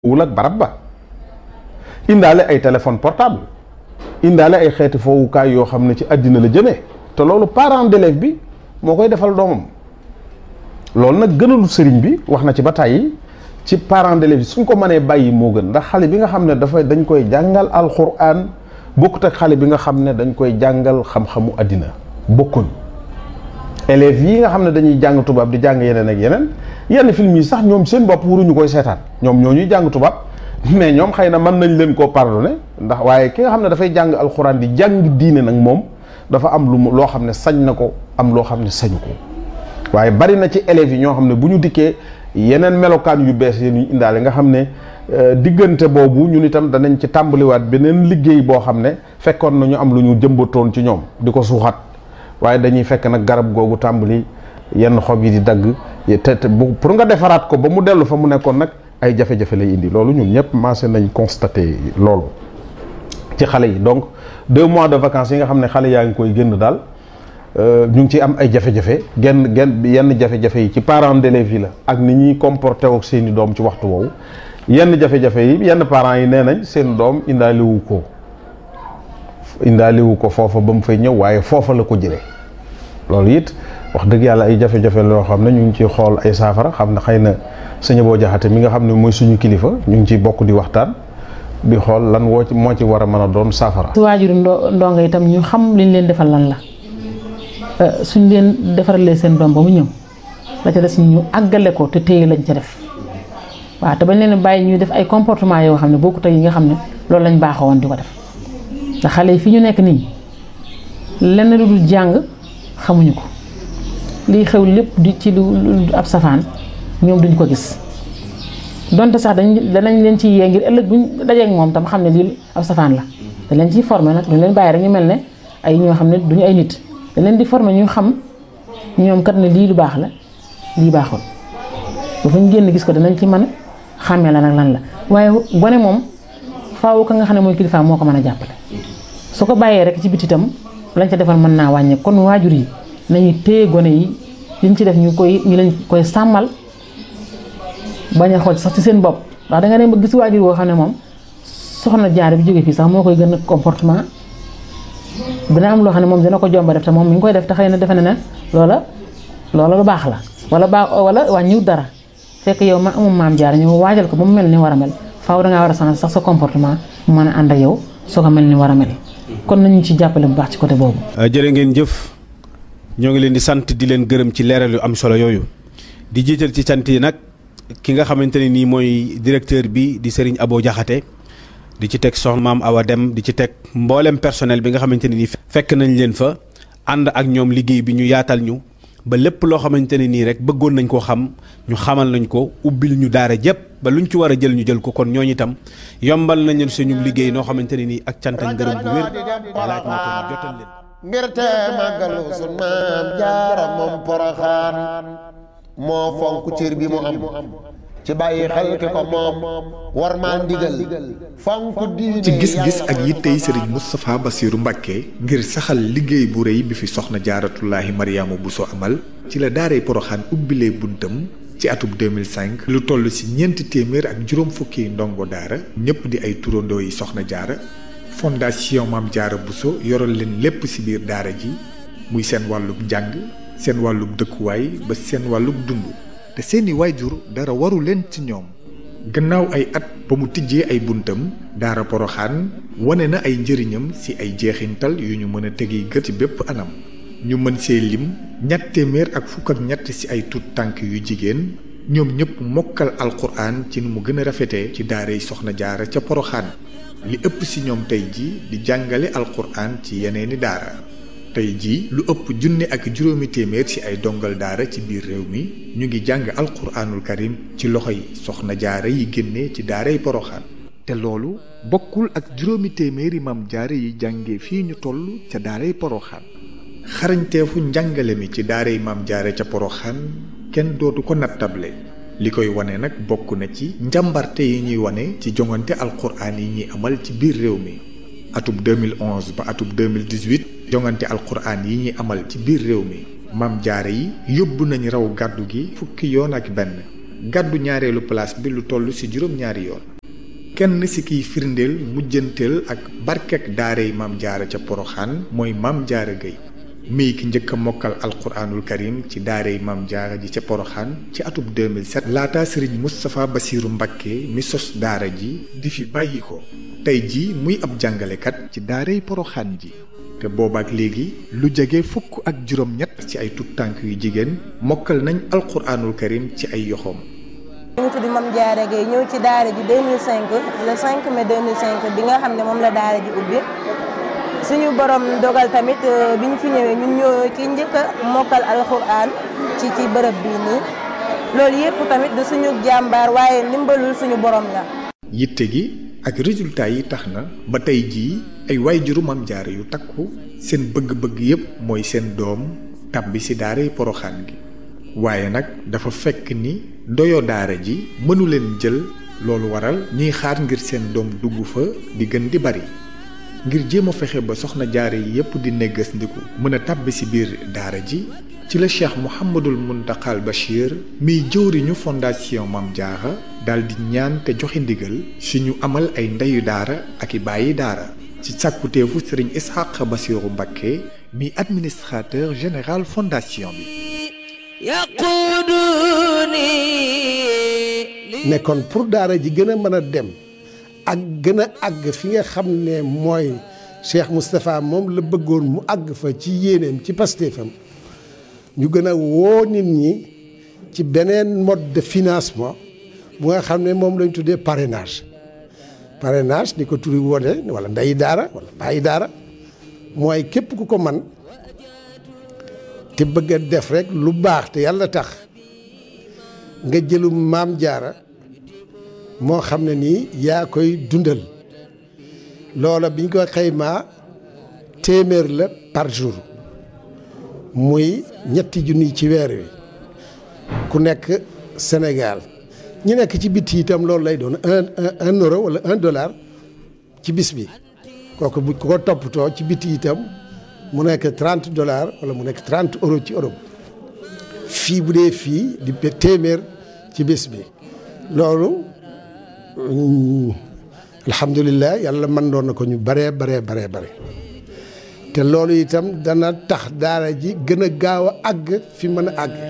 wul ak barab ba indaale ay téléphone portable indaale ay xeeti foowukaay yoo xam ne ci àddina la jëmee te loolu parent d'élève bi moo koy defal doomam loolu nag gënalu sëriñ bi wax na ci ba tàyyi ci parent d'élève bi suñ ko mënee bàyyi moo gën ndax xale bi nga xam ne dañ koy jàngal alxuraan bokkut ak xale bi nga xam ne dañ koy jàngal xam-xamu àddina bokkuñ élèves yi nga xam ne dañuy jàng tubaab di jàng yeneen ak yenn film yi sax ñoom seen bopp waruñu koy seetaan ñoom ñoo ñuy jàng tubaab mais ñoom xëy na mën nañ leen koo pardonné ndax waaye ki nga xam ne dafay jàng alxuraan di jàng diine nag moom dafa am loo xam ne sañ na ko am loo xam ne sañu ko waaye bari na ci élèves yi ñoo xam ne bu ñu dikkee yeneen melokaan yu bees yi ñu indaale nga xam ne diggante boobu ñun itam danañ ci tàmbaliwaat beneen liggéey boo xam ne fekkoon na ñu am lu ñu jëmbatoon ci ñoom di ko suuxat waaye dañuy fekk nag garab googu tàmbali yenn xob yi di dagg te pour nga defaraat ko ba mu dellu fa mu nekkoon nag ay jafe-jafe lay indi loolu ñun ñëpp maase nañ constaté loolu ci xale yi donc 2 mois de vacances yi nga xam ne xale yaa ngi koy génn daal ñu ngi ci am ay jafe-jafe yenn jafe-jafe yi ci parents d'élèves yi la ak ni ñuy comporté ak seen i doom ci waxtu woowu yenn jafe-jafe yi yenn parents yi nee nañ seen doom indaaliwu ko foofa ba mu fay ñëw waaye foofa la ko jëlee loolu it wax dëgg yàlla ay jafe-jafe loo xam ne ñu ngi ciy xool ay saafara xam ne xëy na sëñ boo jaxate mi nga xam ne mooy suñu kilifa ñu ngi ciy bokk di waxtaan di xool lan moo ci war a mën a doon saafara. si waajuru ndongo itam ñu xam liñ leen defal lan la suñ leen defaralee seen doom ba mu ñëw la ca des ñu àggale ko te téye lañ ca def waaw te bañ leen bàyyi ñuy def ay comportement yoo xam ne bokkut ak yi nga xam ne loolu lañ baaxoo woon di ko def ndax xale yi fi ñu nekk nii lenn lu dul jàng xamuñu ko lii xew lépp di ci lu ab safaan ñoom duñ ko gis donte sax danañ leen ci yee ngir ëllëg buñ dajeek moom tam xam ne lii ab safaan la dañ leen ciy formé nag duñ leen bàyyi rek ñu mel ne ay ñoo xam ne duñu ay nit dañ leen di formé ñu xam ñoom kat ne lii lu baax la lii baaxul ba fu ñu génn gis ko danañ ci mën xàmmee la nag lan la waaye gone moom faaw ka nga xam ne mooy kilifa moo ko mën a jàppale su ko bàyyee rek ci biti itam lañ ca defal mën naa wàññe kon waajur yi nañu téye gone yi liñ ci def ñu leen koy sàmmal bañ a xool sax ci seen bopp ndax da nga ne ba gis waajur woo xam ne moom soxna jaar bi jóge fii sax moo koy gën a comportement dina am loo xam ne moom dina ko jomba def te moom mi ngi koy def te xëy na defe na ne loola lu baax la wala wàññiwut dara fekk yow ma amul maam jaar ñu waajal ko ba mu mel ni war a mel faaw dangaa war a changer sax sa comportement mu mën a ànd ak yow soo ko mel ni war a mel kon nañu ci jàppale bu baax ci côté boobu. jërë ngeen jëf ñoo ngi leen di sant di leen gërëm ci leeral yu am solo yooyu di jiital ci sant yi nag ki nga xamante ne nii mooy directeur bi di Serigne Abo Diakhaté di ci teg soxna Maam Awa Dem di ci teg mboolem personnel bi nga xamante ne nii fekk nañ leen fa ànd ak ñoom liggéey bi ñu yaatal ñu ba lépp loo xamante ne nii rek bëggoon nañ koo xam ñu xamal nañ ko ubbil ñu daara jëpp ba luñ ci war a jël ñu jël ko kon ñooñu itam yombal nañ leen suñu liggéey noo xamante ne nii ak cant ak ngërëm bu wér laaj na ko ñu jotal leen. ngir te màggalu sun maam jaara moom Poroxaan moo fonk cër bi mu am ci bàyyi xel ki ko moom war maa ndigal fonk diine ci gis-gis ak yittey sëriñ Moustapha Bassirou Mbacké ngir saxal liggéey bu rëy bi fi soxna jaaratullaahi Mariama Bousso amal ci la daaray Poroxaan ubbilee buntam ci atub 2005 lu toll ci 400 ak juróom fukki ndongo daara ñëpp di ay turandoo yi soxna jaara fondation Maam Jaara Bousso yoral leen lépp ci biir daara ji muy seen wàllub njàng seen wàllub dëkkuwaay ba seen wàllub dund te seeni waajur dara waru leen ci ñoom gannaaw ay at ba mu tijjee ay buntam daara Poroxaan wane na ay njëriñam ci ay jeexintal yu ñu mën a tegi gët ci bépp anam ñu mën see lim 253 ci ay tuut tànk yu jigéen ñoom ñëpp mokkal alquran ci nu mu gën a rafetee ci daara yi soxna jaara ca Poroxaan li ëpp ci ñoom tey ji di jàngale alquran ci yeneeni daara tey jii lu ëpp 1,5 ci ay dongal daara ci biir réew mi ñu ngi jàng alquraanul karim ci loxo yi soxna jaara yi génnee ci daaray Poroxaan te loolu bokkul ak 200 maam jaara yi jànge fii ñu toll ca daaray Poroxaan xarañteefu njàngale mi ci daaray maam jaara ca Poroxaan kenn dootu ko nattable li koy wane nag bokk na ci njàmbarte yi ñuy wane ci jongante alquraan yi ñuy amal ci biir réew mi atub 2011 ba atub 2018 jongante alquraan yi ñuy amal ci biir réew mi maam jaara yi yóbbu nañ raw gàddu gi fukki yoon ak benn gàddu ñaareelu place bi lu toll ci juróom-ñaari yoon. kenn ci kiy firndeel mujjanteel ak barkek daaray Maam Jaara ca Poroxaan mooy Maam Jaara Gay mii ki njëkk a mokkal alquraanul karim ci daaray Maam Jaara ji ca Poroxaan ci atub 2007 laata sëriñ Moustapha Bassirou Mbacké mi sos daara ji di fi bàyyi ko tey ji muy ab jàngalekat ci daaray Poroxaan ji te boobaak léegi lu jege fukk ak juróom-ñett ci ay tuttànk yu jigéen mokkal nañ alquraanul karim ci ay yoxoom. ñu ngi tudd Mame Diarra Gueye ñëw ci daara ji 2005 le 5 mai 2005 bi nga xam ne moom la daara ji ubbi suñu borom dogal tamit bi ñu fi ñëwee ñun ñoo ki njëkk a mokkal alxuraan ci bërëb bii nii loolu yëpp tamit du suñu jàmbaar waaye ndimbalul suñu borom la. yitte gi ak résultat yi tax na ba tey jii ay waajuru Mame Diarra yu takku seen bëgg-bëgg yépp mooy seen doom tàbbi ci daaray Poroxaan gi waaye nag dafa fekk ni doyo daara ji mënu leen jël loolu waral ñuy xaar ngir seen doom dugg fa di gën di bari ngir jéem a fexe ba soxna jaare yi yépp di neggas ndiku mën a tàbbi ci biir daara ji ci la Cheikh Mouhamadul Mountakhal Bachir miy jëwriñu fondation Mame Diarra daal di ñaan te joxe ndigal si ñu amal ay ndeyu daara ak i bàyyi daara ci sàkkuteefu Serigne Ishaq Bassirou Mbacké mi administrateur général fondation bi. nekkoon pour daara ji gën a mën a dem ak gën a àgg fi nga xam ne mooy Cheikh Moustapha moom la bëggoon mu àgg fa ci yéeneem ci pastéefam ñu gën a woo nit ñi ci beneen mode de financement bu nga xam ne moom lañ tuddee parrainage ni ko turi wone wala ndeyi daara wala bàyyi daara mooy képp ku ko man te bëgg a def rek lu baax te yàlla tax nga jëlum Maam Jaara moo xam ne nii yaa koy dundal loola biñ ko xaymaa téeméer la par jour muy ñetti junni ci weer wi ku nekk Sénégal ñi nekk ci biti itam loolu lay doon un euro wala $1 ci bis bi kooku bu ko toppatoo ci biti itam mu nekk $30 wala mu nekk 30 euros ci Europe fii bu dee fii di téeméer ci bis bi loolu alhamdulilah yàlla mën doon na ko ñu bare te loolu itam dana tax daara ji gën a gaaw a àgg fi mën a àgg.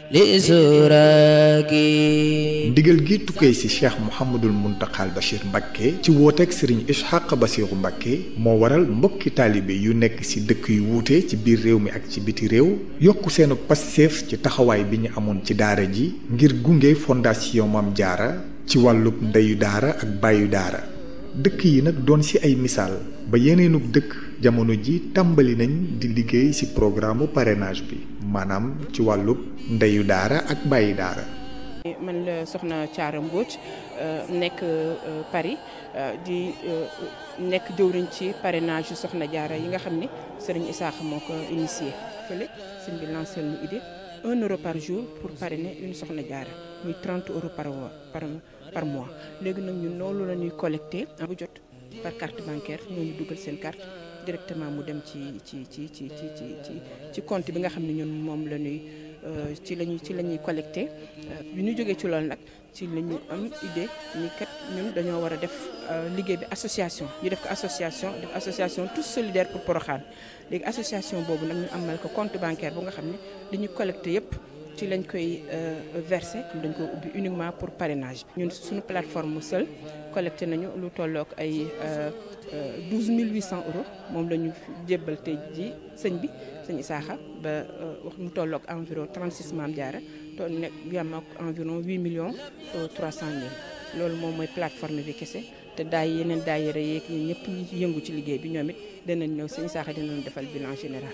ndigal gi tukkee ci Cheikh Mouhamadul Mountakhal Bachir Mbacké ci wooteeg Serigne Ishaq Bassirou Mbacké moo waral mbokki taalibe yu nekk ci dëkk yu wuute ci biir réew mi ak ci biti réew yokku seenu passeef ci taxawaay bi ñu amoon ci daara ji ngir gunge fondation Mame Diarra ci wàllub ndeyu daara ak bàyyu daara dëkk yi nag doon ci ay misaal ba yeneenug dëkk jamono ji tàmbali nañ di liggéey ci programme parrainage bi maanaam ci wàllub ndeyu daara ak bàyyi daara. man la soxna Thiara Mbodj nekk Paris di nekk jëwriñ ci parrainage yu soxna Diarra yi nga xam ne Serigne Issakha moo ko initié fële sëñ bi lancé lu idée €1 par jour pour parrainer une soxna Diarra muy €30 par mois léegi nag ñun loolu la ñuy collecté bu jot par carte bancaire ñooñu dugal seen carte directement mu dem ci compte bi nga xam ne ñun moom la ñuy ci la ñuy collecté bi ñu jógee ci loolu nag ci la ñu am idée ni kat ñun dañoo war a def liggéey bi association ñu def ko association tous solidaires pour Porokhane léegi association boobu nag ñu amal ko compte bancaire bu nga xam ne dañuy collecté yépp ci lañ koy versé dañ ko ubbi uniquement pour parrainage bi ñun suñu plateforme seul collecté nañu lu tollook ay 12 800 € moom la ñu jébbal tey ji sëñ Issakha ba wax mu tollook environ 36 Mame Diarra to nekk yam ak environ 8 300 000 loolu moom mooy plateforme bi kese te yeneen daayira yeeg ñi ñëpp ñi yëngu ci liggéey bi ñoom it danañ ñëw sëñ Issakha dinañ defal bilan général.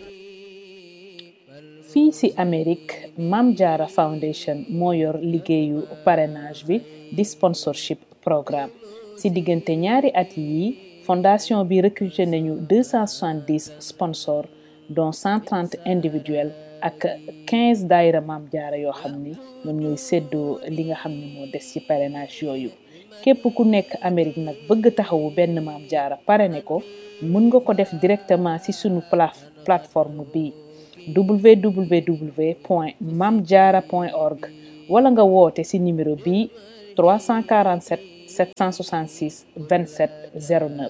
fii ci Amérique Mame Diarra Foundation moo yor liggéeyu parrainage bi di sponsorship programme ci diggante ñaari at yi fondation bi recruté nañu 270 sponsors dont 130 individuels ak 15 daayira Mame Diarra yoo xam ni ñoom ñooy séddoo li nga xam ne moo des ci parrainage yooyu képp ku nekk Amérique nag bëgg taxawu benn Mame Diarra parrainé ko mën nga ko def directement ci sunu plateforme bi www.mamediarra.org wala nga woote ci numéro bii 347 766 27 09.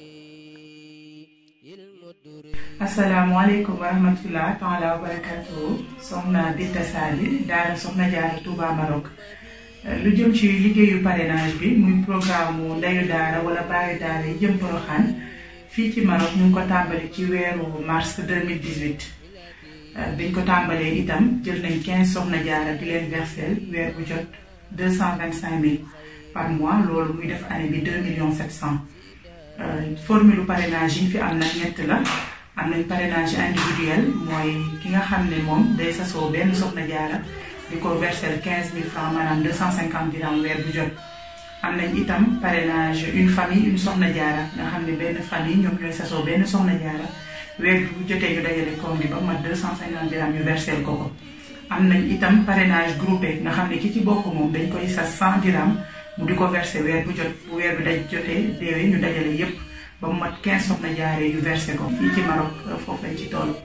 asalaamaaleykum wa rahmatulah taala wa barakatuhu soxna Binta Sali daara Soxna Jaara Touba Maroc lu jëm ci liggéeyu parrainage bi muy programme mu ndeyu daara wala baayu daara yi jëm Porokhane fii ci Maroc ñu ngi ko tàmbali ci weeru mars 2018 biñ ko tàmbalee itam jël nañ 15 soxna jaara di leen versel weer bu jot 225 000 par mois loolu muy def année bi 2 700 000 formule parrainage yi fi am nag ñett la. am nañ parrainage individuel mooy ki nga xam ne moom day sasoo benn soxna jaara di ko verser 15 000 francs maanaam 250 dirham weer bu jot. am nañ itam parrainage une famille une soxna jaara nga xam ne benn famille ñoom ñooy sasoo benn soxna jaara weer bu jotee ñu dajale koom bi ba mat 250 dirham ñu verser ko ko. am nañ itam parrainage groupé nga xam ne ki ci bokk moom dañ koy sas 100 dirham mu di ko verser weer bu jot bu weer bi daj jotee déwén ñu dajale yépp ba mu mat 15 soxna jaaree yu versé ko fii ci Maroc foofu lañ ci toll.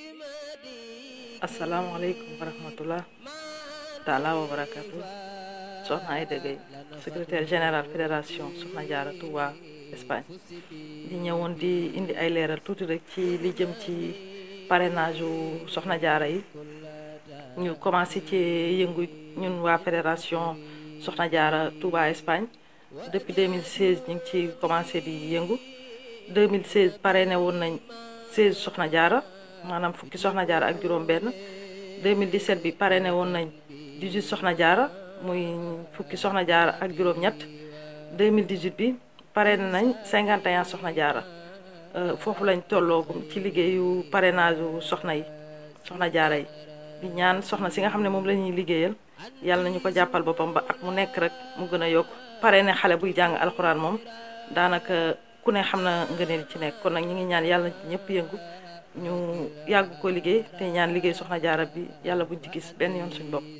asalaamaaleykum wa rahmatulah taala wa barakatu soxna Aïda Gueye secrétaire général fédération Soxna Jaara Touba Espagne di ñëwoon di indi ay leeral tuuti rek ci li jëm ci parrainage u Soxna Jaara yi ñu commencé ci yëngu ñun waa fédération Soxna Jaara Touba Espagne depuis 2016 ñu ngi ci commencé di yëngu 2016 parrainé woon nañ 16 Soxna Jaara maanaam fukki Soxna Jaara ak juróom benn 2017 bi parrainé woon nañ 18 Soxna Jaara muy fukki Soxna Jaara ak juróom ñett 2018 bi parrainé nañ 51 Soxna Jaara foofu lañ tolloogum ci liggéeyu parrainage u soxna yi Soxna Jaara yi di ñaan soxna si nga xam ne moom la ñuy liggéeyal yàlla nañu ko jàppal boppam ba ak mu nekk rek mu gën a yokk parrainé xale buy jàng alxuraan moom daanaka ku ne xam na ngëneel ci nekk kon nag ñu ngi ñaan yàlla ci ñëpp yëngu ñu yàgg ko liggéey te ñaan liggéey Soxna Jaara bi yàlla buñ ci gis benn yoon suñ bopp.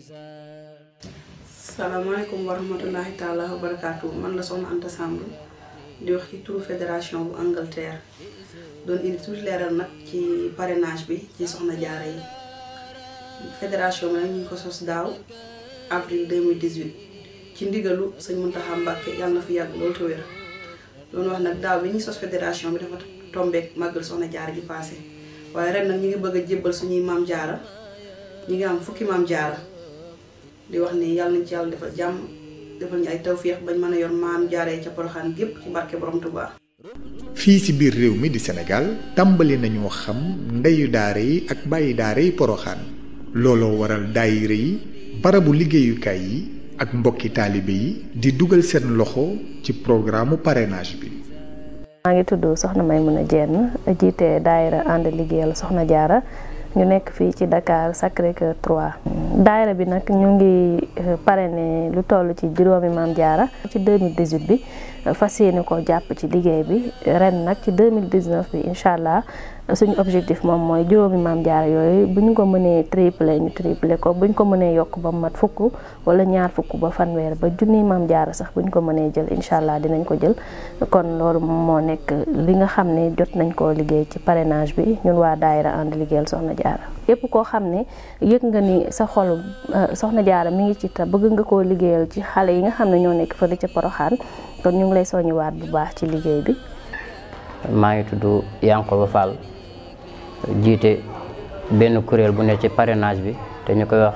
salaamaaleykum wa rahmatullahi taala wa barakaatu man la soxna Anta Samb di wax ci turu fédération bu Angleterre doon indi tuuti leeral nag ci parrainage bi ci Soxna Jaara yi fédération bi nag ñu ngi ko sos daaw avril 2018 ci ndigalu sëñ Muntaxa Mbàkke yàlla na fi yàgg loolu te wér doon wax nag daaw bi ñuy sos fédération bi dafa tombeek màggal Soxna Jaara gi passé waaye ren nag ñu ngi bëgg a jébbal suñuy maam jaara ñu ngi am fukki maam jaara di wax ni yàlla nañ ci yàlla defal jàmm defal ñu ay tawféex bañ mën a yor maam jaaree ca Porokhane gépp ci barke borom Touba. fii ci biir réew mi di Sénégal tàmbali nañoo xam ndeyu daara yi ak bàyyi daara yi Porokhane looloo waral daayira yi barabu liggéeyukaay yi ak mbokki taalibe yi di dugal seen loxo ci programme parrainage bi. maa ngi tudd Soxna Maymuna Jenn jiite daayira ànd liggéeyal Soxna Jaara ñu nekk fii ci Dakar Sacré-Cœur 3 daayira bi nag ñu ngi parrainé lu toll ci juróomi maam jaara ci 2018 bi fas yéene ko jàpp ci liggéey bi ren nag ci 2019 bi incha allah suñu objectif moom mooy juróomi maam jaara yooyu bu ñu ko mënee triplé ñu triplé ko bu ñu ko mënee yokk ba mat fukk wala ñaar fukk ba fanweer ba junniy maam jaara sax bu ñu ko mënee jël incha allah dinañ ko jël kon loolu moo nekk li nga xam ne jot nañ koo liggéey ci parrainage bi ñun waa daayira ànd liggéeyal Soxna Jaara yépp koo xam ne yëg nga ni sa xol Soxna Jaara mi ngi ci te bëgg nga koo liggéeyal ci xale yi nga xam ne ñoo nekk fële ca Porokhane kon ñu ngi lay soññiwaat bu baax ci liggéey bi. maa ngi tudd Yankoba Fall jiite benn kuréel bu ne ci parrainage bi te ñu koy wax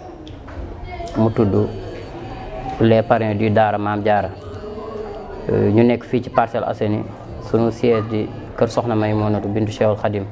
mu tudd les parrains du Daara Maam Jaara ñu nekk fii ci Parcelles Assainies sunu siège di kër Soxna Maymunatu bintu Cheikhul Khadim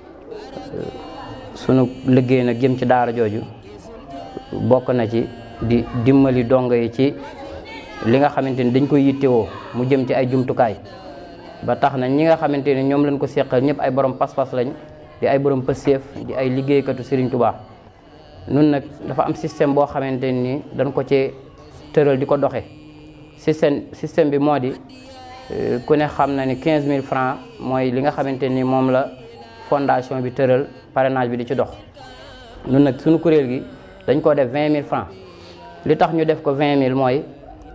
sunu liggéey nag jëm ci daara jooju bokk na ci di dimbali dongo yi ci li nga xamante ni dañ koy yittewoo mu jëm ci ay jumtukaay ba tax na ñi nga xamante ni ñoom lañ ko seqal ñëpp ay borom pas-pas lañ di ay borom pëseef di ay liggéeykatu Serigne Touba nun nag dafa am système boo xamante ni dañ ko ci tëral di ko doxe système bi moo di ku ne xam na ni 15 000 francs mooy li nga xamante ni moom la fondation bi tëral parrainage bi di ci dox nun nag suñu kuréel gi dañ ko def 20 000 francs li tax ñu def ko 20 000 mooy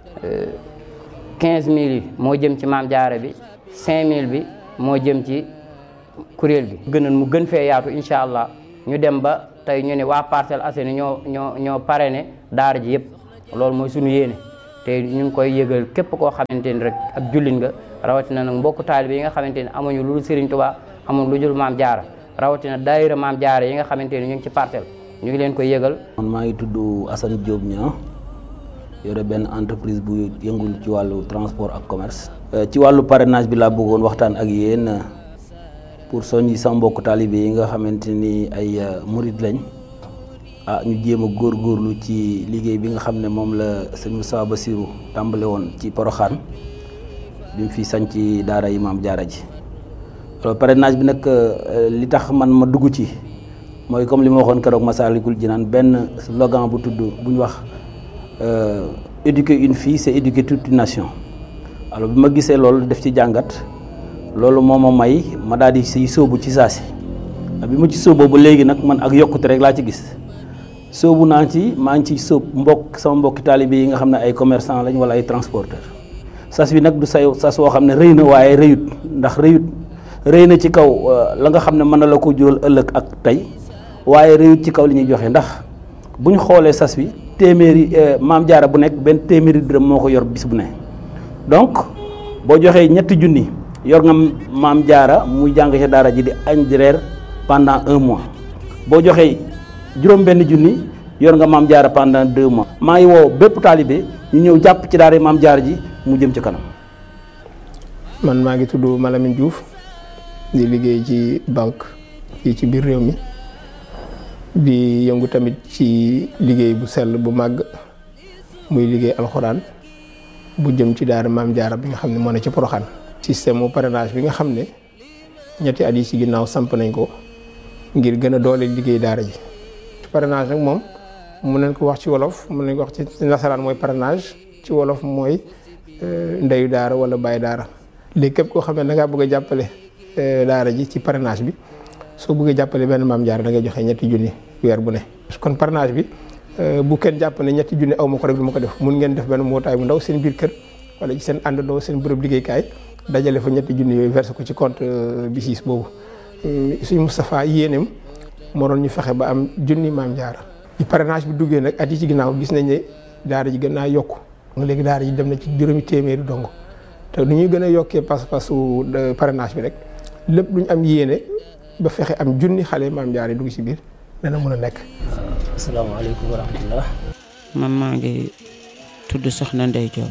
15 000 yi moo jëm ci maam jaara bi 5 000 bi moo jëm ci kuréel gi gënoon mu gën fee yaatu incha allah ñu dem ba tey ñu ne waa Parcelles Assainies ñoo parrainé daara ji yëpp loolu mooy suñu yéene te ñu ngi koy yëgal képp koo xamante ni rek ab jullit nga rawatina nag mbokku taalibe yi nga xamante ni amuñu lu Serigne Touba amuñu lu dul Maam Jaara rawatina daayira Maam Jaara yi nga xamante ni ñu ngi ci Parcelles ñu ngi leen koy yëgal. man maa ngi tudd Assane Diop Niang yore benn entreprise bu yëngul ci wàllu transport ak commerce. ci wàllu parrainage bi laa bëggoon waxtaan ak yéen pour soññi sama mbokku taalibe yi nga xamante ni ay murid lañ ñu jéem a góorgóorlu ci liggéey bi nga xam ne moom la sëñ Moustapha Bassirou tàmbale woon ci Porokhane bi mu fi sañ ci daara yi Maam Jaara ji. alors parrainage bi nag li tax man ma dugg ci mooy comme li ma waxoon keroog Massalikul Jinaan benn slogan bu tudd bu ñu wax éduquer une fille c'est éduquer toute une nation. alors bi ma gisee loolu def ci jàngat loolu moo ma may ma daal di siy sóobu ci saasi bi ma ci sóoboo ba léegi nag man ak yokkute rek laa ci gis sóobu naa ci maa ngi ci sóob sama mbokki taalibe yi nga xam ne ay commerçant lañ wala ay transporteur sas bi nag du sas woo xam ne rëy na waaye rëyut ndax rëy na ci kaw la nga xam ne mën na la ko jural ëllëg ak tey waaye rëyut ci kaw li ñuy joxe ndax bu ñu xoolee sas bi téeméeri Maam Jaara bu nekk benn téeméeri dërëm moo ko yor bis bu ne donc boo joxee ñetti junni yor nga Maam Jaara muy jàng ci daara ji di añ di reer pendant 1 mois boo joxee juróom benn junni yor nga Maam Jaara pendant 2 mois. maa ngi woo bépp taalibe ñu ñëw jàpp ci daara Maam Jaara ji mu jëm ci kanam. man maa ngi tudd Malamine Diouf di liggéey ci banque fii ci biir réew mi di yëngu tamit ci liggéey bu sell bu màgg muy liggéey alxuraan bu jëm ci daara Maam Jaara bi nga xam ne moo ne ci Porokhane. système mu parrainage bi nga xam ne ñetti at yi ci ginnaaw samp nañ ko ngir gën a dooleel liggéey daara ji. parrainage nag moom mun nañ ko wax ci wolof mun nañ ko wax ci nasaraan mooy parrainage ci wolof mooy ndeyu daara wala baay daara. léegi képp koo xam ne da ngaa bëgg a jàppale daara ji ci parrainage bi soo bëggee jàppale benn Maam Jaara da ngay joxe ñetti junni weer bu ne. kon parrainage bi bu kenn jàpp ne ñetti junni aw ma ko rek du ma ko def mun ngeen def benn mbootaay bu ndaw seen biir kër wala ci seen àndandoo seen bërëb liggéeykaay dajale fa ñetti junni yooyu versé ko ci compte BICIS boobu. suñu Moustapha yéeneem moo doon ñu fexe ba am junni Maam Jaara. ci parrainage bi duggee nag at yi ci ginnaaw gis nañ ne daara ji gën naa yokku léegi daara ji dem na ci juróomi téeméeri dongo te nu ñuy gën a yokkee pas-pasu parrainage bi rek lépp lu ñu am yéene ba fexe am junni xale Maam Jaara yi dugg ci biir dana mën a nekk. asalaamaaleykum wa rahmatullah. man maa ngi tudd Soxna Ndey Diop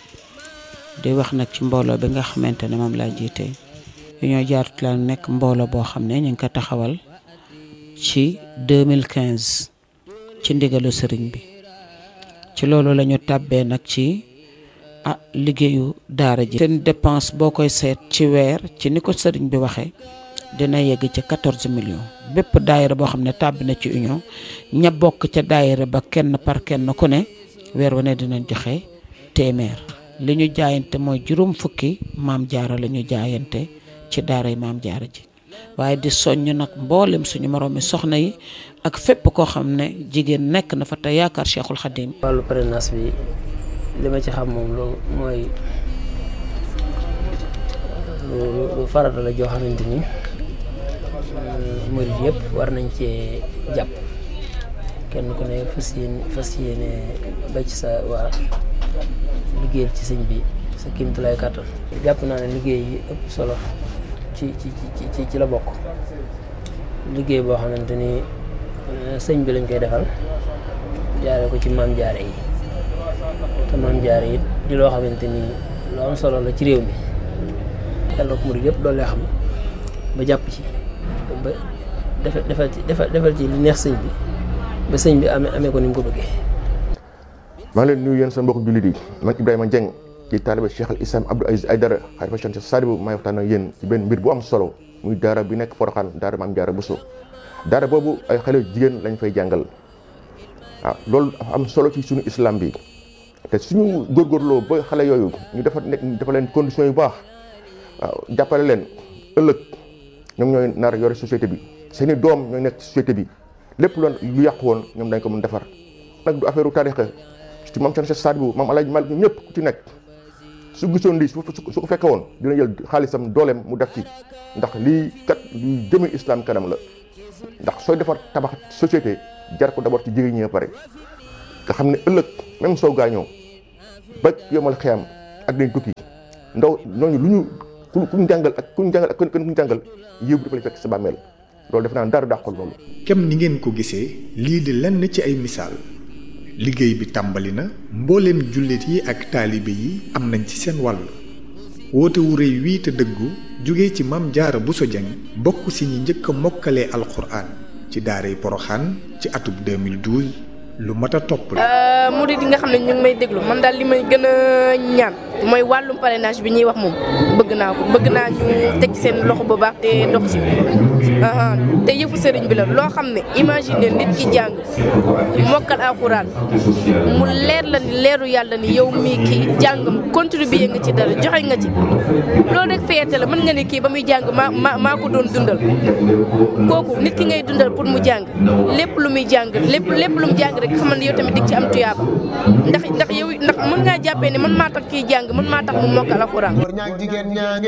di wax nag ci mbooloo bi nga xamante ne moom laa jiite Union Jaaratu la nekk mbooloo boo xam ne ñu ngi ko taxawal ci 2015 ci ndigalu sëriñ bi ci loolu la ñu tàbbee nag ci liggéeyu daara ji. seen dépense boo koy seet ci weer ci ni ko sëriñ bi waxee dina yegg ci 14 millions bépp daayira boo xam ne tàbbi na ci union ña bokk ca daayira ba kenn par kenn ku ne weer wu ne dinañ joxe téeméer. li ñu jaayante mooy juróom fukki Maam Jaara la ñu jaayante ci daaray Maam Jaara ji waaye di soññ nag mboolem suñu moroomi soxna yi ak fépp koo xam ne jigéen nekk na fa te yaakaar Cheikhul Khadim. wàllu parrainage bi li ma ci xam moom loolu mooy lu farata la joo xamante ni murid yëpp war nañ cee jàpp kenn ku ne fas yéene ba ci sa waa liggéeyal ci sëñ bi sa kéemtulaay kàttan. jàpp naa ne liggéey yi ëpp solo ci la bokk liggéey boo xamante ni sëñ bi lañ koy defal jaare ko ci Maam Jaara yi te Maam Jaara yi di loo xamante ni lu am solo la ci réew mi yàlla ko murid yëpp doole xam ba jàpp ci ba defal ci li neex sëñ bi ba sëñ bi amee ko ni mu ko bëggee. maa ngi leen nuyu yéen seen mbokk jullit yi man Ibrahima Dieng ci taaliba Cheikh al Islam Abdou Aziz Aïdara xalifa Cheikh Sadibou maay waxtaan ak yéen ci benn mbir bu am solo muy daara bi nekk Porokhane daara Maam Jaara Bousso daara boobu ay xale jigéen lañ fay jàngal waaw loolu dafa am solo ci suñu islam bi te suñu góorgóorloo ba xale yooyu ñu dafa leen conditions yu baax waaw jàppale leen ëllëg ñoom ñooy nar yore société bi seen i doom ñooy nekk société bi lépp lu yàqu woon ñoom dañ ko mën defar nag du affaire u tarixa ci maam Cheikh Sadibou maam Alaaji Malik ñëpp ku ci nekk su gisoon lii su ko fekke woon dina jël xaalisam dooleem mu def ci ndax lii kat lu jëme islam kanam la ndax sooy defar tabax société jar ko d'abord ci jigéen ñi ba pare nga xam ne ëllëg même soo gaañoo ba yomal xiyam ak dañ tukki ndaw ñooñu lu ñu ku ñu jàngal ak ku ñu jàngal yëpp dafa lay fekk sa bàmmeel loolu def naa dara dàqul loolu. kem ni ngeen ko gisee lii di lenn ci ay misaal liggéey bi tàmbali na mbooleem jullit yi ak taalibe yi am nañ ci seen wàll woote wu rëy wii te dëggu jóge ci Maam Jaara Buso Jeng bokk si ñi njëkk a mokkalee alxuraan ci daaray Poroxaan ci atub 2012 lu mat a topp la. murid yi nga xam ne ñu ngi may déglu man daal li may gën a ñaan mooy wàllum parrainage bi ñuy wax moom bëgg naa ñu teg seen loxo bu baax te dox ci te yëfu sëriñ bi la loo xam ne imagine nit ki jàng mokkal alxuraan mu leer la ni leeru yàlla ni yow mii kii jàngam contribuer nga ci dara joxe nga ci loolu rek fayete la mën nga ne kii ba muy jàng maa ko doon dundal kooku nit ki ngay dundal pour mu jàng lépp lu muy jàng lépp lu mu jàng rek xamal ne yow tamit dig ci am tuyaaba ndax yow ndax mën ngaa jàppee ne man maa tax kii jàng man maa tax mu mokkal alxuraan. góor ñaag jigéen ñaange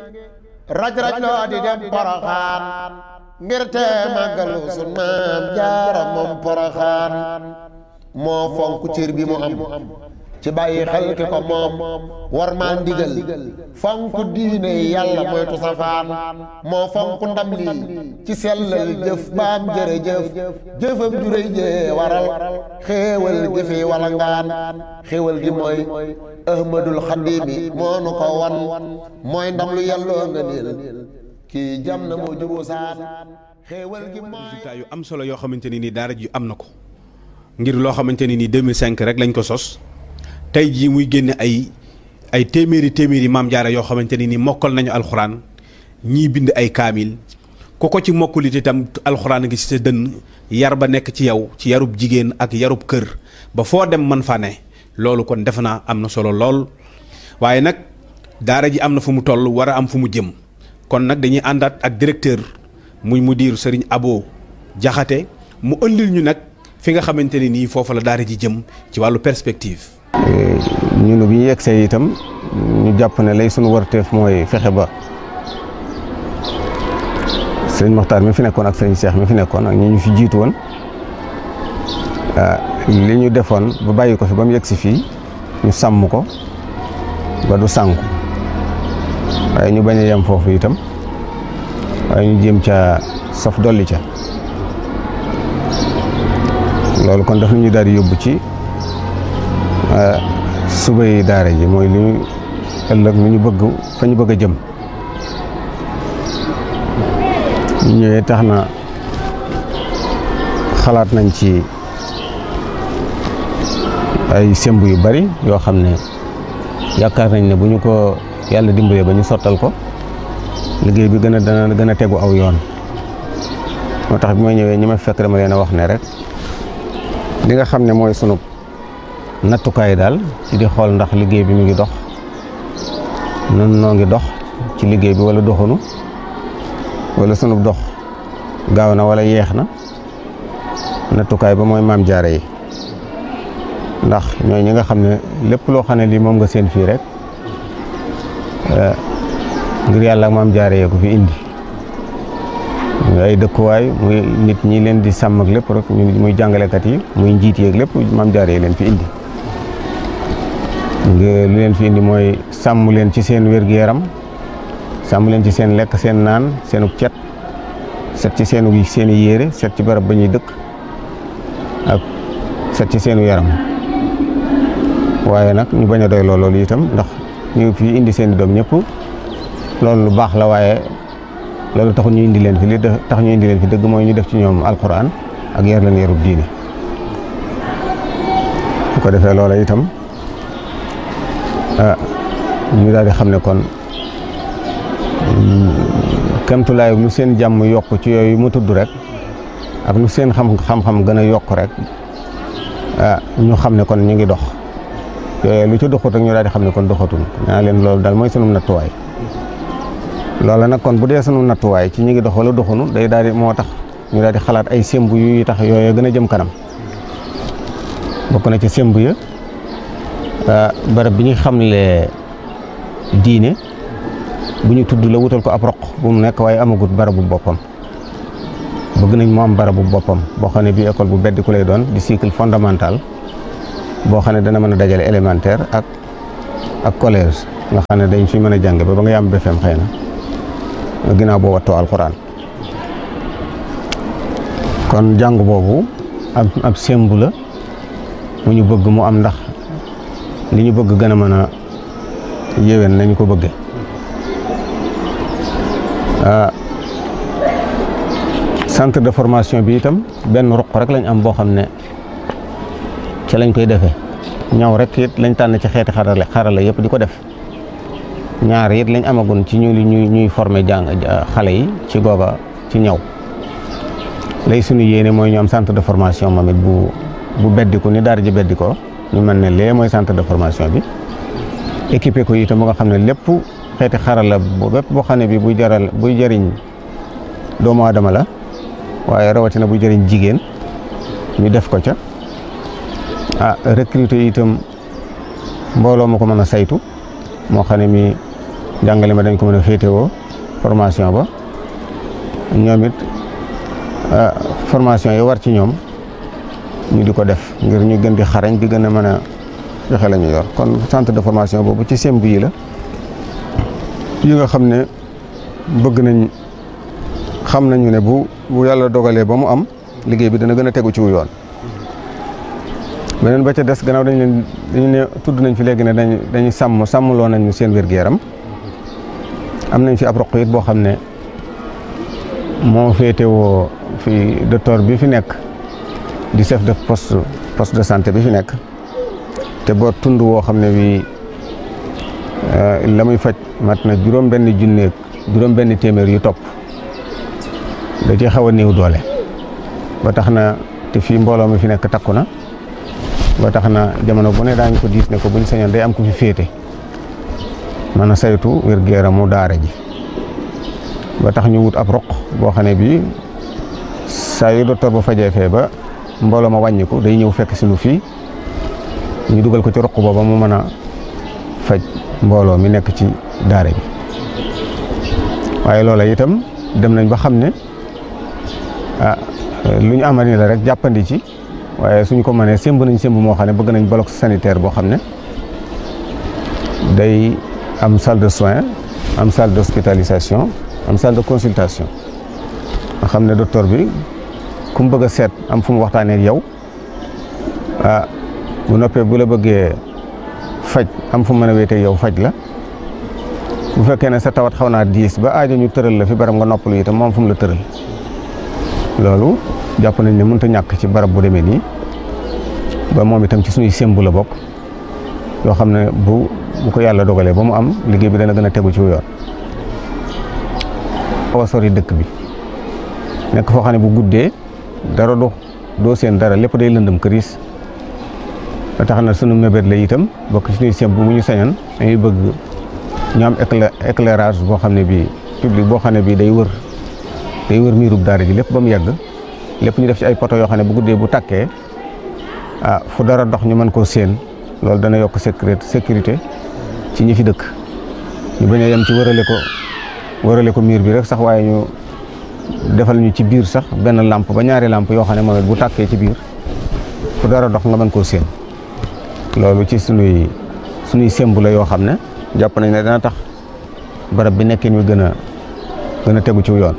raj loo di dem Poroxaan ngir te màggalu sun Maam Jaara moom Poroxaan moo fonk cër bi mu am ci bàyyi xel ki ko moom war maa ndigal fonk diine yàlla moytu safaan moo fonk ndam lii ci sellal jëf baam jërëjëf jëfam ju rëy jee waral xéewal gi fi wala ngaan xéewal gi mooy ahmadul xadimi moo nu ko wan mooy ndam lu yàlloo nga niil kii jam na moo juboo saan xéewal gi mooy résultat yu am solo yoo xamante ni daara ji am na ko ngir loo xamante ni 2005 rek lañ ko sos tey jii muy génne ay téeméeri maam jaara yoo xamante ni mokkal nañu alxuraan ñii bind ay kaamil ku ko ci mokkulit itam alxuraan ngi ci sa dënn yar ba nekk ci yow ci yarub jigéen ak yarub kër ba foo dem man fa ne loolu kon defe naa am na solo lool waaye nag daara ji am na fu mu toll war a am fu mu jëm kon nag dañuy àndaat ak directeur muy mudir Serigne Abo Jaxate mu ëndil ñu nag fi nga xamante ne nii foofu la daara ji jëm ci wàllu perspective. ñun bi ñu yegsee itam ñu jàpp ne lay sunu warteef mooy fexe ba sëriñ Moxtaar mi fi nekkoon ak sëriñ Cheikh mi fi nekkoon ak ñi ñu fi jiitu woon li ñu defoon ba bàyyi ko fi ba mu yegsi fii ñu sàmm ko ba du sànku waaye ñu bañ a yem foofu itam waaye ñu jéem ca saf dolli ca loolu kon daf ñu daal di yóbbu ci subay daara ji mooy li ñu ëllëg lu ñu bëgg fa ñu bëgg a jëm ñu ñëwee tax na xalaat nañ ci ay semb yu bari yoo xam ne yaakaar nañ ne bu ñu ko yàlla dimbalee ba ñu sottal ko liggéey bi dana gën a tegu aw yoon moo tax bi ma ñëwee ñi ma fekk dama leen a wax ne rek li nga xam ne mooy sunu nattukaay daal ci di xool ndax liggéey bi mu ngi dox nun noo ngi dox ci liggéey bi wala doxunu wala sunu dox gaaw na wala yeex na nattukaay ba mooy maam jaara yi ndax ñooy ñi nga xam ne lépp loo xam ne lii moom nga seen fii rek ngir yàlla ak maam jaara yee ko fi indi muy ay dëkkuwaay muy nit ñi leen di sàmm ak lépp rek muy jàngalekat yi muy njiit yeeg lépp maam jaara yi leen fi indi lu leen fi indi mooy sàmm leen ci seen wér-gu-yaram sàmm leen ci seen lekk seen naan seenu cet set ci seeni yére set ci barab ba ñuy dëkk ak set ci seenu yaram waaye nag ñu bañ a doy loolu itam ndax ñu fi indi seen i doom ñëpp loolu lu baax la waaye loolu taxul ñu indi leen fi li tax ñu indi leen fi dëgg mooy ñu def ci ñoom alxuraan ak yar leen yarub diine bu ko defee loola itam ñu daal di xam ne kon kemtulaay lu seen jàmm yokk ci yooyu mu tudd rek ak lu seen xam-xam gën a yokk rek ñu xam ne kon ñu ngi dox yooyu lu ci doxut rek ñu daal di xam ne kon doxatul ñaa leen loolu daal mooy sunu nattuwaay loola nag kon bu dee sunu nattuwaay ci ñu ngi dox wala doxunu day daal di moo tax ñu daal di xalaat ay semb yu tax yooyu gën a jëm kanam bokk na ci semb ya barab bi ñu xamle diine bu ñu tudd la wutal ko ab roq bu mu nekk waaye amagut barabu boppam bëgg nañ mu am barabu boppam boo xam ne bii école bu beddi ku lay doon di cycle fondamental boo xam ne dana mën a dajale élémentaire ak collège nga xam ne dañ fi mën a jàng ba nga yam BFEM xëy na ginnaaw boo wattoo alxuraan. kon jàng boobu ab sembu la mu ñu bëgg mu am ndax li ñu bëgg gën a mën a yéwén nañu ko bëgge centre de formation bi itam benn ruq rek lañ am boo xam ne ci lañ koy defee ñaw rek it lañ tànn ci xeeti xarala yëpp di ko def ñaar it lañ amagun ci ñuy former xale yi ci googa ci ñaw lay suñu yéene mooy ñu am centre de formation moom it bu beddiku ni daara ji beddikoo ñu mel ne lee mooy centre de formation bi équipé ko itam ba nga xam ne lépp xeeti xarala bépp boo xam ne bi buy jëriñ doomu aadama la waaye rawatina buy jëriñ jigéen ñu def ko ca recruter itam mbooloo ma ko mën a saytu moo xam ne mi jàngale ma dañ ko mën a féetewoo formation ba ñoom it formation yi war ci ñoom ñu di ko def ngir ñu gën di xarañ di gën a mën a joxe la ñu yor kon centre de formation boobu ci semb yi la yi nga xam ne bëgg nañ xam nañu ne bu yàlla dogalee ba mu am liggéey bi dana gën a tegu ci wu yoon. beneen ba ca des gannaaw dañu ne tudd nañ fi léegi ne dañuy sàmmloo nañu seen wér-gu-yaram am nañ fi ab roq it boo xam ne moo féetewoo fi docteur bi fi nekk di chef de poste de santé bi fi nekk te boo tund woo xam ne bii la muy faj mat na juróom-benn téeméer yu topp da ci xaw a néew doole ba tax na te fii mbooloo mi fi nekk takku na ba tax na jamono bu ne daañu ko diis ne ko buñ sañoon day am ku fi féete mën a saytu wér-gu-yaramu daara ji ba tax ñu wut ab roq boo xam ne bii saa yu docteur ba fajee fee ba mbooloo ma wàññiku day ñëw fekk si lu fii ñu dugal ko ci roq booba mu mën a faj mbooloo mi nekk ci daara bi waaye loola itam dem nañ ba xam ne lu ñu amal ni la rek jàppandi ci waaye suñ ko mënee sémb nañ sémb moo xam ne bëgg nañ bloc sanitaire boo xam ne day am salle de soins am salle d'hospitalisation am salle de consultation nga xam ne docteur bi ku mu bëgg a seet am fu mu waxtaanee ak yow bu noppee bu la bëggee faj am fu mu mën a wéetee yow faj la bu fekkee ne sa tawat xaw naa diis ba aajo ñu tëral la fi barab nga noppalu itam moom fu mu la tëral loolu jàpp nañ ne mënut a ñàkk ci barab bu demee nii ba moom itam ci suñuy sémbu la bokk yoo xam ne bu ko yàlla dogalee ba mu am liggéey bi dana gën a tegu ci yoon. xaw a sori dëkk bi nekk foo xam ne bu guddee dara doo seen dara lépp day lëndëm këriis ba tax na sunu mébét la itam bokk ci suñuy sémbu mu ñu sañan dañuy bëgg ñu am éclairage boo xam ne bii public boo xam ne bii day wër miirub daara ji lépp ba mu yàgg lépp ñu def ci ay poto yoo xam ne bu guddee bu tàkkee fu dara dox ñu mën koo séen loolu dana yokk sécurité ci ñi fi dëkk ñu bañ a yem ci wërale ko miir bi rek sax waaye ñu defal ñu ci biir sax benn lampe ba ñaari lampe yoo xam ne moom it bu tàkkee ci biir fu dara dox nga mën koo séen loolu ci sunuy sémbu la yoo xam ne jàpp nañ ne dana tax barab bi nekkin wi gën a tegu ci yoon.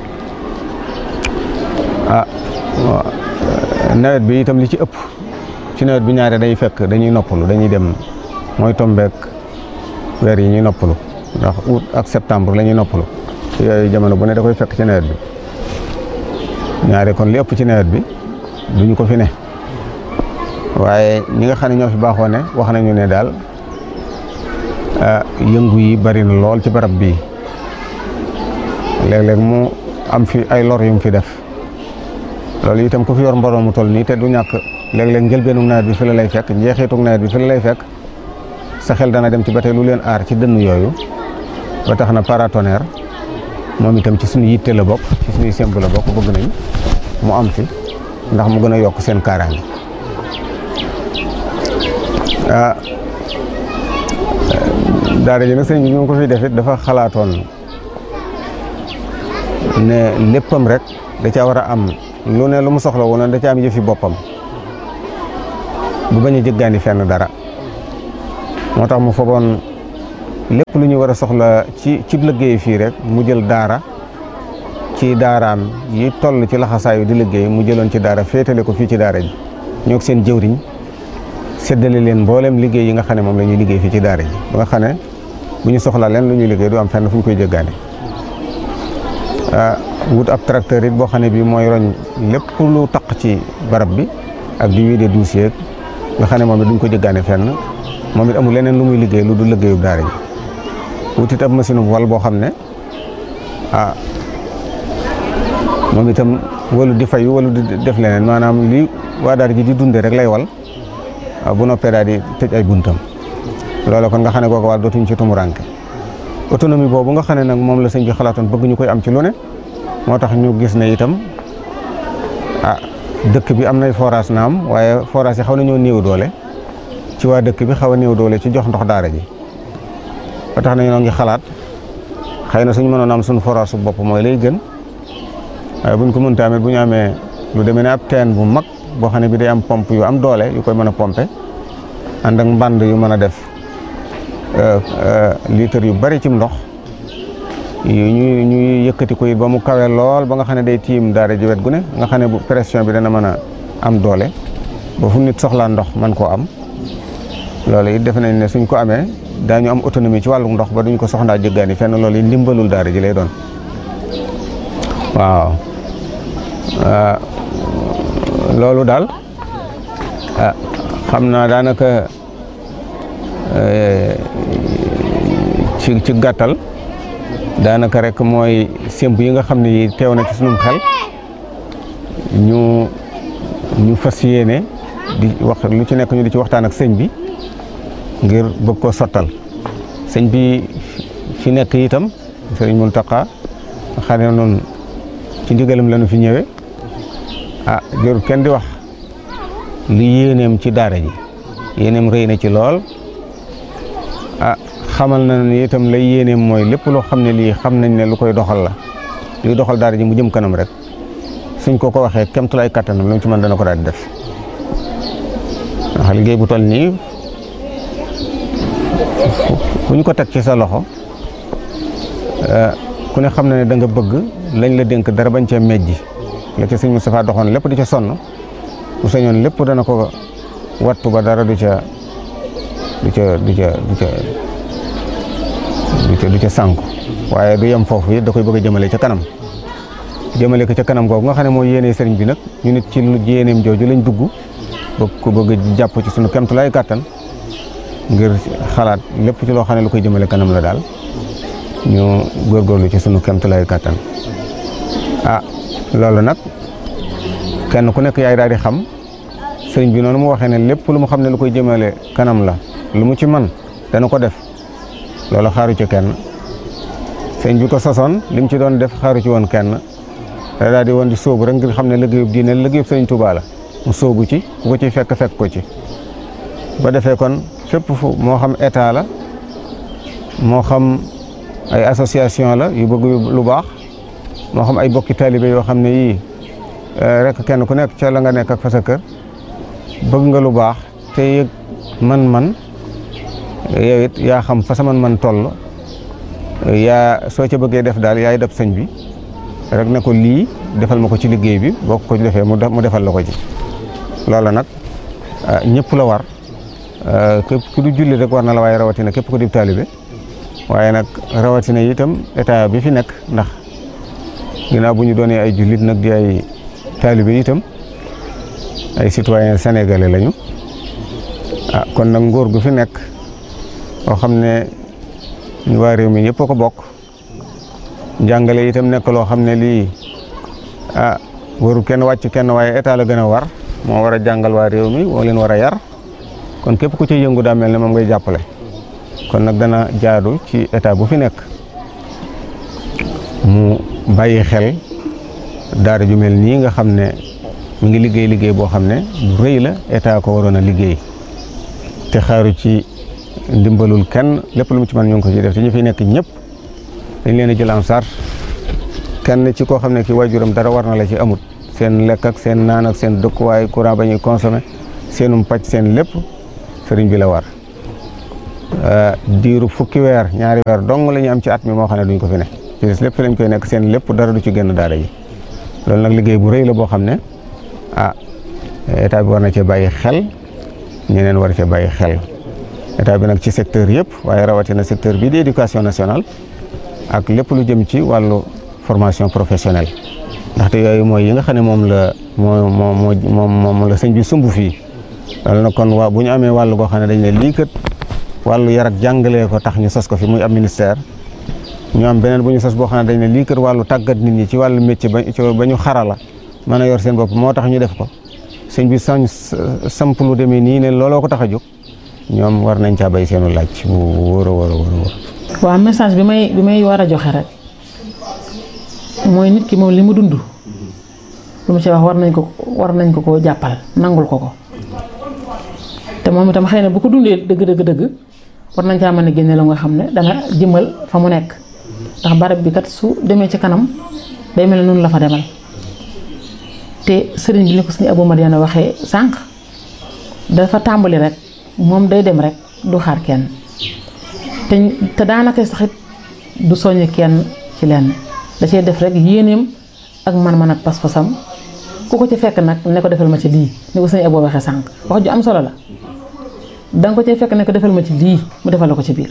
nawet bi itam li ci ëpp ci nawet bi ñaare day fekk dañuy noppalu dañuy dem mooy tombeek weer yi ñuy noppalu ndax août ak septembre la ñuy noppalu yooyu jamono bu ne da koy fekk ci nawet bi ñaare kon li ëpp ci nawet bi duñu ko fi ne waaye ñi nga xam ne ñoo fi baaxoo ne wax nañu ne daal yëngu yi bari na lool ci barab bii léeg-léeg mu am fi ay lor yu mu fi def loolu itam ku fi yor mbooloo mu toll nii te du ñàkk léeg-léeg njëlbeenu nawet bi fi la lay fekk njeexitug nawet bi fi la lay fekk sa xel dana dem ci ba tey lu leen aar ci dënn yooyu ba tax na paratonnerre moom itam ci suñu yitte la bokk ci suñuy semb la bokk bëgg nañ mu am fi ndax mu gën a yokk seen kaaraange daara ji nag sëñ bi ñu ko fi def it dafa xalaatoon ne léppam rek da caa war a am lu ne lu mu soxla woon da caa am yëfi boppam bu bañ a jëggaani fenn dara moo tax mu fogoon lépp lu ñu war a soxla ci liggéey fii rek mu jël daara ci daaraam yi toll ci laxasaayu di liggéey mu jëloon ci daara féetale ko fii ci daara ji ñoo seen jëwriñ séddale leen mboolem liggéey yi nga xam ne moom la ñuy liggéey fii ci daara ji ba nga xam ne bu ñu soxlaa leen lu ñuy liggéey du am fenn fu ñu koy jëggaane wut ab tracteur it boo xam ne bii mooy roñ lépp lu taq ci barab bi ak di wiide dossier nga xam ne moom it duñ ko jëggaane fenn moom it amul leneen lu muy liggéey lu du liggéeyu daara ji wut it ab machine wal boo xam ne moom itam walu di fayu walu di def leneen maanaam li waa daara ji di dunde rek lay wal bu noppee daal di tëj ay buntam loolu kon nga xam ne kooku wàll dootuñ ci tumuranke autonomie boobu nga xam ne nag moom la sëñ bi xalaatoon bëgg ñu koy am ci lu ne moo tax ñu gis ne itam dëkk bi am nay forage naam waaye forage yi xaw nañoo néew doole ci waa dëkk bi xaw a néew doole ci jox ndox daara ji ba tax na ñoo ngi xalaat xëy na suñu mënoon am suñu forage su bopp mooy lay gën waaye buñ ko mën tamit bu ñu amee lu demee ne ab teen bu mag boo xam ne bi day am pompe yu am doole yu koy mën a pompe ànd ak mbànd yu mën a def litre yu bari ci ndox ñuy yëkkati ko it ba mu kawe lool ba nga xam ne day tiim daara ji wet gu ne nga xam ne bu pression bi dana mën a am doole ba fu nit soxlaa ndox mën koo am loolu it defe nañ ne suñ ko amee daañu am autonomie ci wàllu ndox ba duñ ko soxlaa jëggaani fenn loolu it ndimbalul daara ji lay doon waaw loolu daal xam naa daanaka ci gàttal daanaka rek mooy sémb yi nga xam ne yi teew na ci sunum xel ñu fas yéene di wax lu ci nekk ñu di ci waxtaan ak sëñ bi ngir bëgg koo sottal sëñ bi fi nekk itam sëriñ Muntaxa xam ne noonu ci ndigalam la ñu fi ñëwee jërul kenn di wax li yéeneem ci daara ji yéeneem rëy na ci lool xamal na ne itam lay yéeneem mooy lépp loo xam ne lii xam nañ ne lu koy doxal la luy doxal daara ji mu jëm kanam rek suñ ko waxee kemtulaay kattanam lu mu ci mën dana ko daal di def ndax liggéey bu toll nii bu ñu ko teg ci sa loxo ku ne xam na ne da nga bëgg lañ la dénk dara bañ cee mejji la ca sëñ Moustapha doxoon lépp di ca sonn bu sañoon lépp dana ko wattu ba dara du ca sànku waaye du yem foofu it da koy bëgg a jëmale ca kanam jëmale ko ca kanam googu nga xam ne mooy yéene sëriñ bi nag ñu nit ci lu yéeneem jooju lañ dugg bëgg a jàpp ci sunu kemtulaay kàttan ngir xalaat lépp ci loo xam ne lu koy jëmale kanam la daal ñu góorgóorlu ci sunu kemtulaay kàttan loolu nag kenn ku nekk yaay daal di xam sëriñ bi noonu mu waxee ne lépp lu mu xam ne lu koy jëmale kanam la lu mu ci man dana ko def loolu xaaru ci kenn sëriñ bi ko sosoon li mu ci doon def xaaru ci woon kenn da daal di woon di sóobu rek ngir xam ne liggéeyub diine liggéeyub sëriñ Tuubaa la mu sóobu ci ku ko ciy fekk ko ci ba defee kon fépp fu moo xam état la moo xam ay association la yu bëgg lu baax moo xam ay bokki taalibe yoo xam ne yii rek kenn ku nekk ca la nga nekk ak fa sa kër bëgg nga lu baax te yëg man-man yow it yaa xam fa sa man-man toll yaa soo ca bëggee def daal yaay def sëñ bi rek ne ko lii defal ma ko ci liggéey bi boo ko defee mu defal la ko ci loola nag ñëpp la war képp ku du julli rek war na la waaye rawatina képp ku di taalibe waaye nag rawatina itam état bi fi nekk ndax ginnaaw bu ñu doonee ay jullit nag di ay taalibe itam ay citoyen sénégalais lañu kon nag nguur gu fi nekk boo xam ne ñu waa réew mi ñëpp a ko bokk njàngale itam nekk loo xam ne lii waru kenn wàcc kenn waaye état la gën a war moo war a jàngal waa réew mi moo leen war a yar kon képp ku ci yëngu daa mel ne moom ngay jàppale kon nag dana jaadu ci état bu fi nekk mu bàyyi xel daara ju mel nii nga xam ne mu ngi liggéey boo xam ne bu rëy la état ko waroon a liggéey te xaaru ci ndimbalul kenn lépp lu mu ci mën ñu ngi ko ci def te ñu fi nekk ñëpp dañ leen a jël en charge kenn ci koo xam ne ki waajuram dara war na la ci amut seen lekk ak seen naan ak seen dëkkuwaay courant ba ñuy consommé seenum paj seen lépp sëriñ bi la war diiru fukki weer ñaari weer dong la ñu am ci at mi moo xam ne duñ ko fi ne ci des lépp fi lañ koy nekk seen lépp dara du ci génn daara ji loolu nag liggéey bu rëy la boo xam ne état bi war na cee bàyyi xel ñeneen war cee bàyyi xel état bi nag ci secteur yëpp waaye rawatina secteur bii di éducation nationale ak lépp lu jëm ci wàllu formation professionnelle ndaxte yooyu mooy yi nga xam ne moom la sëñ bi sumb fii loolu nag kon waa bu ñu amee wàllu goo xam ne dañ ne lii kat wàllu yar ak jàngalee ko tax ñu sos ko fi muy ab ministère ñu am beneen bu ñu sos boo xam ne dañ ne lii kat wàllu tàggat nit ñi ci wàllu métier ba ñu xarala mën a yor seen bopp moo tax ñu def ko sëñ bi samp lu demee nii ne looloo ko tax a jóg ñoom war nañ caa bay seenu laaj bu wóor a wóor a wóor. waaw message bi may war a joxe rek mooy nit ki moom li mu dund lu mu ci wax war nañ ko koo jàppal nangul ko te moom itam xëy na bu ko dundee dëgg war nañ caa mën a génne la nga xam ne dana jëmal fa mu nekk ndax barab bi kat su demee ci kanam day mel ne noonu la fa demal te sëriñ bi ni ko suñu Abou Madiana waxee sànq dafa tàmbali rek moom day dem rek du xaar kenn te daanaka saxit du soññ kenn ci lenn da cee def rek yéeneem ak man-man ak pas-pasam ku ko ci fekk nag ne ko defal ma ci lii ni ko suñu Abou waxee sànq wax ju am solo la danga ko cee fekk ne ko defal ma ci lii mu defal la ko ci biir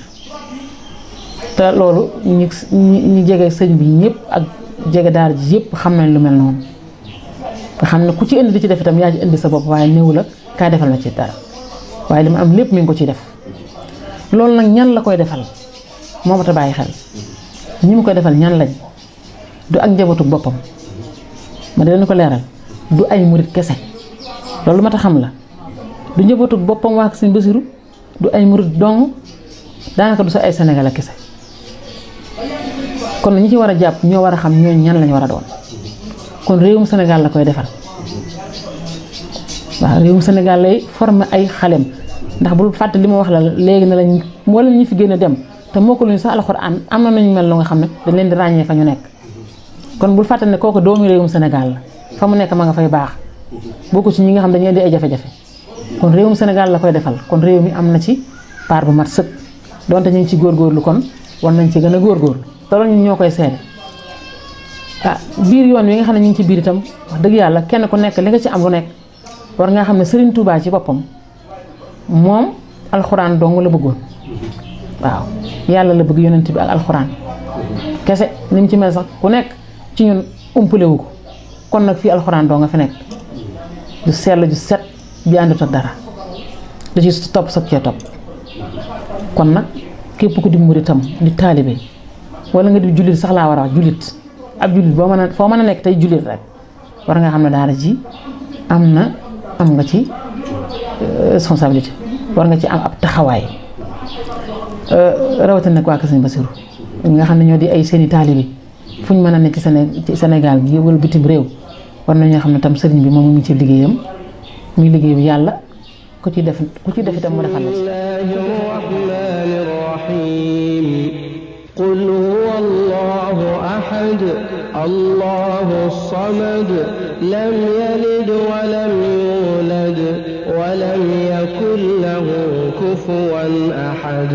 te loolu ñi jege sëñ bi ñëpp ak jege daara ji yëpp xam nañ lu mel noonu nga xam ne ku ci indi di ci def itam yaa ci indi sa bopp waaye néew la kaa defal ma ci dara waaye li ma am lépp mi ngi ko ciy def loolu nag ñan la koy defal moo ma ta bàyyi xel ñi mu koy defal ñan lañ du ak njabootu boppam ma dina ko leeral du ay murit kese loolu ma ta xam la du njabootu boppam waa Sëñ Basiru du ay murit dong daanaka du sa ay Sénégal kese kon ñi ci war a jàpp ñoo war a xam ñooñu ñan lañ war a doon kon réewum Sénégal la koy defal waaw réewum Sénégal lay former ay xalem ndax bul fàtte li ma wax la léegi ne lañ wala ñi fi gën a dem te moo ko luñu sax alxuraan am na nañu mel lu nga xam ne dañ leen di ràññee fa ñu nekk kon bul fàtte ne kooku doomu réewum Sénégal la fa mu nekk ma nga fay baax bokku ci ñi nga xam dañuy di ay jafe-jafe kon réewum Sénégal la koy defal kon réew mi am na ci part bu mat sëkk donte ñu ngi ci góorgóorlu kon war nañ ci gën a góorgóorlu te loolu ñun ñoo koy seede biir yoon wi nga xam ne ñu ngi ci biir itam wax dëgg yàlla kenn ku nekk li nga ci am lu nekk war nga xam ne Serigne Touba ci boppam moom alxuraan dong la bëggoon waaw yàlla la bëgg yonent bi ak alxuraan kese ni mu ci mel sax ku nekk ci ñun umpale wu ko kon nag fii alxuraan dong nga fi nekk ju sell ju set ju àndut ak dara da ci topp soog cee topp kon nag képp ku di muritam di taalibe wala nga di jullit sax laa war a wax jullit ab jullit boo mën a foo mën a nekk tey jullit rek war nga xam ne daara ji am nga ci responsabilité war nga ci am ab taxawaay rawatina nag waa Kër Sëñ Basiru ñi nga xam ne ñoo di ay seeni taalibe fu ñu mën a nekk ci Sénégal gi wala bitim réew war nañoo xam ne tam sëriñ bi moom mu ngi ci liggéeyam muy liggéey bi yàlla ku ci def itam mu defal la ci. قل هو الله أحد الله الصمد لم يلد ولم يولد ولم يكن له كفوا أحد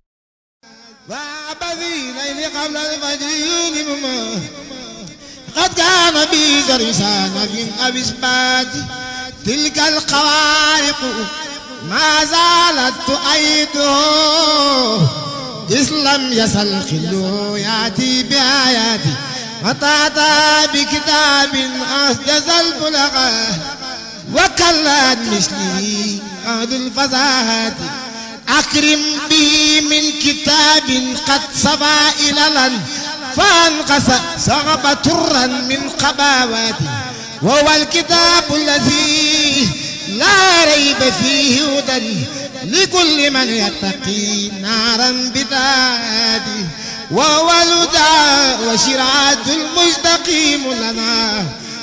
قبل الفجر قد كان بي درسان من أبسبات تلك الخوارق ما زالت تؤيده إذ لم يزل خلو يأتي بآياتي وتأتى بكتاب أسجز البلغة وكلت مثله أهد الفزاهات أكرم به من كتاب قد صفى إللا فانقص صغب ترا من قباوات وهو الكتاب الذي لا ريب فيه هدى لكل من يتقي نارا بداده وهو الهدى وشراعة المستقيم لنا